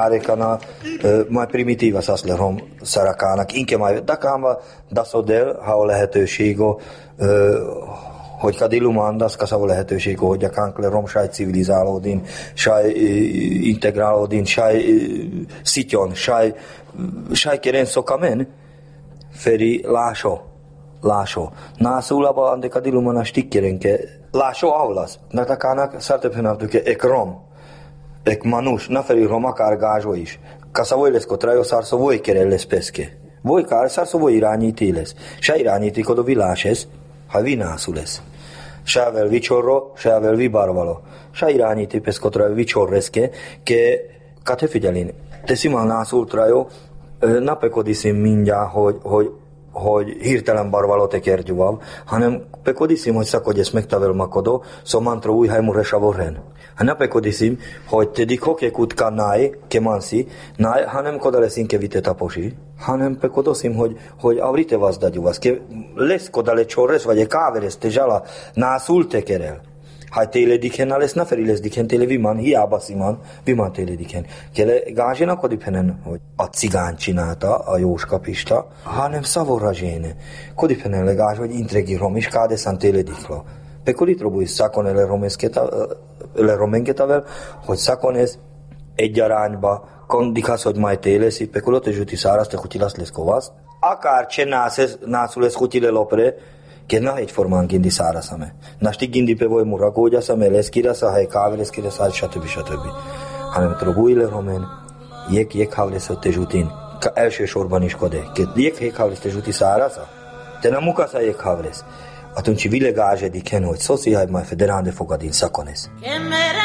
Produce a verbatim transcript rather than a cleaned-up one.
arekana majd primitíva szaszle rom szarakának, inke majd dakámba daszodel, ha a lehetőségo, hogy kadilumandas, kaszava lehetőségo, hogy a kánkle rom sáj civilizálódin, sáj integrálódin, sáj szityon, sáj sáj keren szokamen, feri lásó, lásó. Nászulaba ande kadilumana stikkerenke, lásó avlasz. Natakának szartephenavduke ek rom. Ek manus, na feri romakár gázsó is. Kaszavoj lesz kotrajo, szárszó voj kerel lesz peszke. Voj kár, szárszó voj irányíti lesz. Se irányíti kodo vilás ez, ha vinászú lesz. Sável vicsorro, sável vibarvalo. Se irányíti pesz kotrajo vicsorreszke, ke kate figyelin. Te simán nászultrajo, napekodiszim mindjárt, hogy, hogy, hogy hirtelen barvalo tekergyuvav, hanem pekodiszim, hogy szakodjesz megtavel makodo, szó mantra új hajmure savorren. Ha napekodiszim, hogy tedik hokékutka náj, kemansi, náj, hanem koda lesz inke vite taposi, hanem pekodoszim, hogy, hogy avrite vazdagyuvasz, ke lesz koda le csorres, vagy e káveres, te zsala, nászul tekerel. Ha téle dikhen, lesz na feri lesz dikhen, téle viman, hiába sziman, viman téle dikhen. Kele gázsénak kodipenen, hogy a cigány csinálta, a Jóska Pista, hanem szavorra zséne. Kodipenen le gázs, hogy intregi rom is, kádeszán téle dikla. Pe kolitrobu is szakon ele romenketavel, hogy szakon ez egy arányba, kondikhasz, hogy majd téleszi, pe kolote zsuti száraz, te hutilasz lesz kovasz. Akár csenász, nászul lesz hutile lopre, que na egyformán gindi száraszame. Nasti gindi pe voi murakógyaszame, lesz kirasza, hely káve lesz kirasza, stb. stb. Hanem trobújle romen, jek jek havlesz, hogy te zsutin. Elsősorban is kode. Jek jek havlesz, te zsuti szárasza. Te na mukasza jek havlesz. Atunci vile gázse dikhen, hogy szoszi, hogy majd federán de fogadin szakonesz.